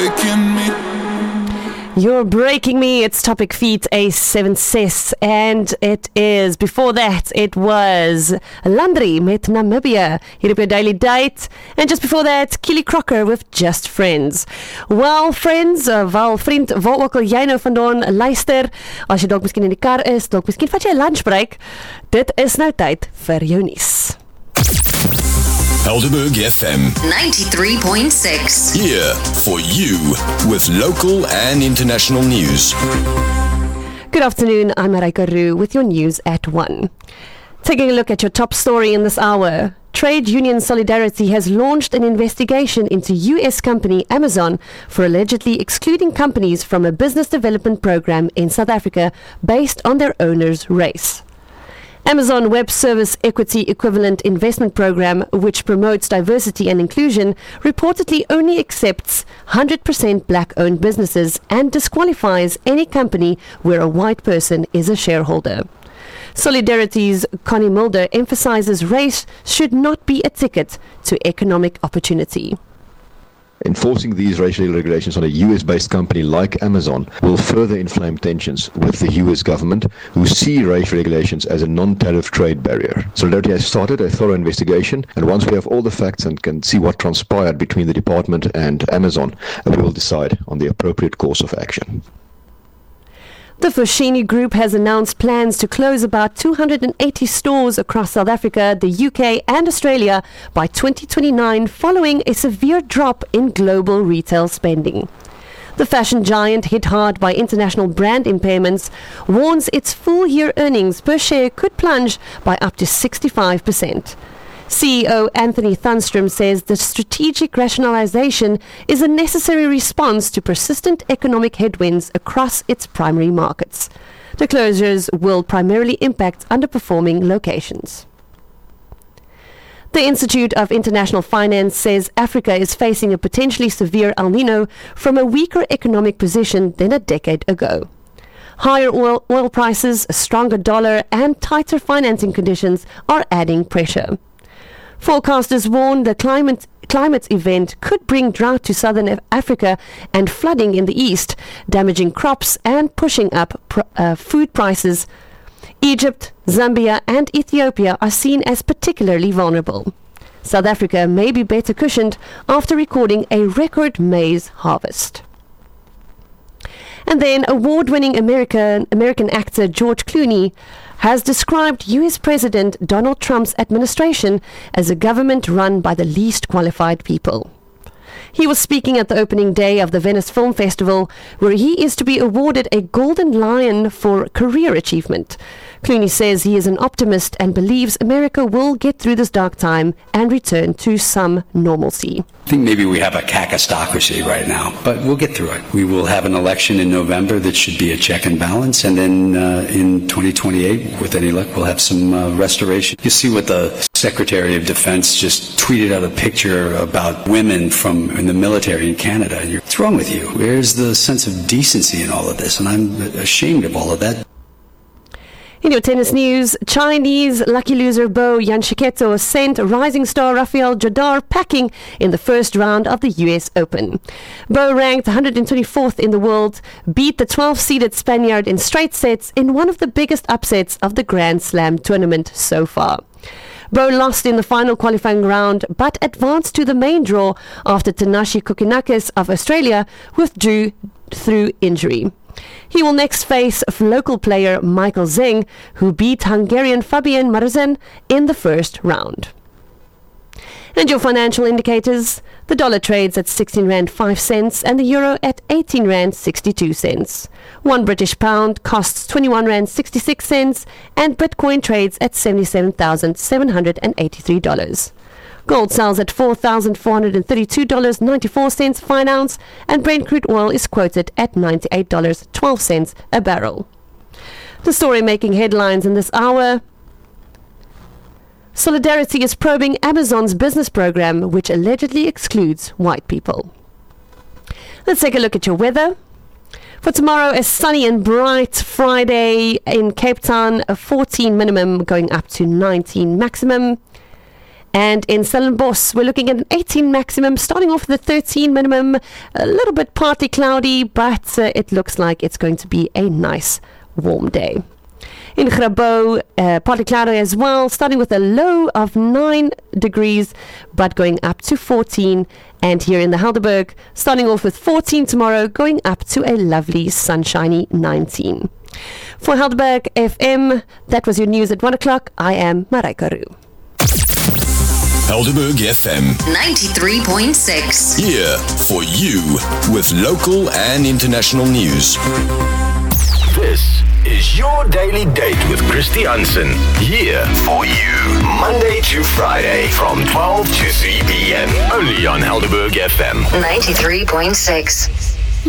You're Breaking Me. It's Topic Feet A7 Ses, and it is, before that, it was Landry met Namibia, hier op your Daily Date, and just before that, Keely Crocker with Just Friends. Well, friends, wel vriend, waar ook al jy nou vandaan luister, as jy dalk miskien in die kar is, dalk miskien vat jy 'n lunchbreak, dit is nou tyd vir jou nuus. Helderberg FM 93.6. here for you with local and international news. Good afternoon, I'm Marika Roo with your news at 1. Taking a look at your top story in this hour, Trade Union Solidarity has launched an investigation into US company Amazon for allegedly excluding companies from a business development program in South Africa based on their owner's race. Amazon Web Service Equity Equivalent Investment Program, which promotes diversity and inclusion, reportedly only accepts 100% black-owned businesses and disqualifies any company where a white person is a shareholder. Solidarity's Connie Mulder emphasizes race should not be a ticket to economic opportunity. Enforcing these racial regulations on a US-based company like Amazon will further inflame tensions with the US government, who see race regulations as a non-tariff trade barrier. Solidarity has started a thorough investigation, and once we have all the facts and can see what transpired between the department and Amazon, we will decide on the appropriate course of action. The Foschini Group has announced plans to close about 280 stores across South Africa, the UK and Australia by 2029 following a severe drop in global retail spending. The fashion giant, hit hard by international brand impairments, warns its full-year earnings per share could plunge by up to 65%. CEO Anthony Thunstrom says the strategic rationalization is a necessary response to persistent economic headwinds across its primary markets. The closures will primarily impact underperforming locations. The Institute of International Finance says Africa is facing a potentially severe El Nino from a weaker economic position than a decade ago. Higher oil prices, a stronger dollar, and tighter financing conditions are adding pressure. Forecasters warn the climate event could bring drought to southern Africa and flooding in the east, damaging crops and pushing up food prices. Egypt, Zambia and Ethiopia are seen as particularly vulnerable. South Africa may be better cushioned after recording a record maize harvest. And then award-winning American actor George Clooney has described US President Donald Trump's administration as a government run by the least qualified people. He was speaking at the opening day of the Venice Film Festival, where he is to be awarded a Golden Lion for career achievement. Clooney says he is an optimist and believes America will get through this dark time and return to some normalcy. I think maybe we have a cacistocracy right now, but we'll get through it. We will have an election in November that should be a check and balance, and then in 2028, with any luck, we'll have some restoration. You see what the Secretary of Defense just tweeted out a picture about women in the military in Canada. What's wrong with you? Where's the sense of decency in all of this? And I'm ashamed of all of that. In your tennis news, Chinese lucky loser Bo Yanshiketo sent rising star Rafael Jadar packing in the first round of the US Open. Bo, ranked 124th in the world, beat the 12-seeded Spaniard in straight sets in one of the biggest upsets of the Grand Slam tournament so far. Bo lost in the final qualifying round but advanced to the main draw after Tanashi Kokinakis of Australia withdrew through injury. He will next face local player Michael Zeng, who beat Hungarian Fabian Marzen in the first round. And your financial indicators: the dollar trades at 16 Rand 5 cents and the euro at 18 Rand 62 cents. One British pound costs 21 Rand 66 cents and Bitcoin trades at $77,783. Gold sells at $4,432.94 fine ounce, and Brent crude oil is quoted at $98.12 a barrel. The story making headlines in this hour: Solidarity is probing Amazon's business program, which allegedly excludes white people. Let's take a look at your weather. For tomorrow, a sunny and bright Friday in Cape Town, a 14 minimum going up to 19 maximum. And in Stellenbosch, we're looking at an 18 maximum, starting off with a 13 minimum. A little bit partly cloudy, but it looks like it's going to be a nice warm day. In Grabouw, partly cloudy as well, starting with a low of 9 degrees, but going up to 14. And here in the Helderberg, starting off with 14 tomorrow, going up to a lovely sunshiny 19. For Helderberg FM, that was your news at 1 o'clock. I am Marijke Roux. Helderberg FM 93.6. here for you with local and international news. This is your daily date with Christy Hansen. Here for you, Monday to Friday from 12 to 3 p.m. Only on Helderberg FM 93.6.